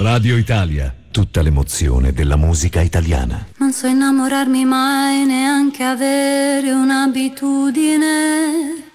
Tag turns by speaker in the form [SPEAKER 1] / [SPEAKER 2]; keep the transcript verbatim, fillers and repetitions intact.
[SPEAKER 1] Radio Italia, tutta l'emozione della musica italiana.
[SPEAKER 2] Non so innamorarmi mai, neanche avere un'abitudine.